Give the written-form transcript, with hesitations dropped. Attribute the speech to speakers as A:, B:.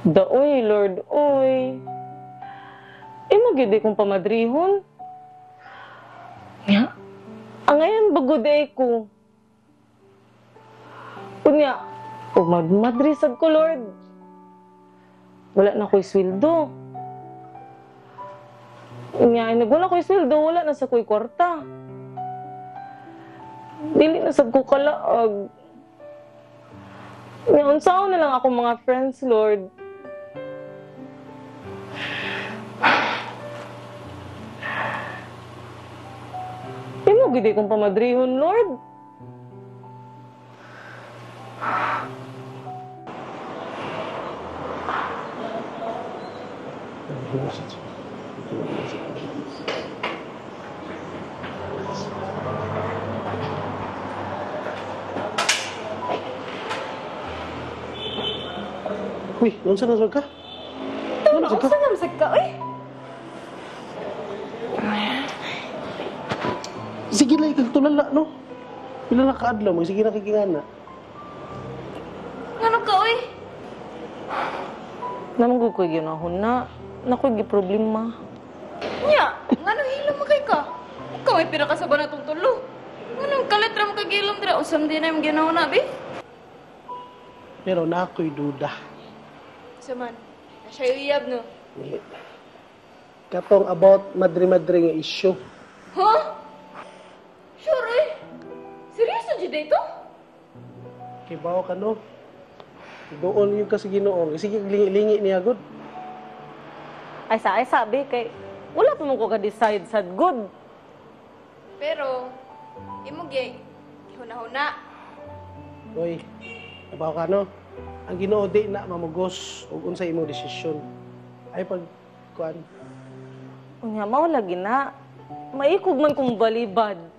A: Daoy, Lord, oy. Imo gyud kong pamadrihon. Nya, ang ngayon baguday ko. Unya, madrisag ko, Lord. Wala na ko'y sweldo. Unya, nagwala ko'y sweldo, wala na sa ko'y kwarta. Dili na sad ko kalaag. Unya, unsaon na lang ako mga friends, Lord. Imo gid kong pamadrihon, Lord.
B: Uy, unsa na ka? Ano ka?
C: Unsa naman ka, oy?
B: Sige lang, ikag tulala, no? Pila na kaadlaw, sige na kikingana.
C: Ngano ka, oy?
A: Naman ko ko'y ginahon na. Nako'y giproblema.
C: Nya, ngano hilom mo kay ka? Ikaw ay pira ka sa ba natong tulo? Ngano kalit ra mo kag hilom dira usam di na yung ginawa na, bi?
B: Pero na ako'y duda.
C: Saman, na siya uyab, no?
B: Katong about madri-madri nga issue.
C: Huh? Sure, oy? Seryoso dyan dito?
B: Kibaw ka, no? Doon yung kasi ginoong. Sige, lingi niya, good.
A: Ay sabi kay wala pa mo ko ka-decide sad good.
C: Pero, imo gay, huna-huna.
B: Uy, kibaw ka, no? Ang ginoo di na mamugos ug unsay imong desisyon. Ay pag kuan.
A: Unya mao lagi na. Maikog man kong balibad.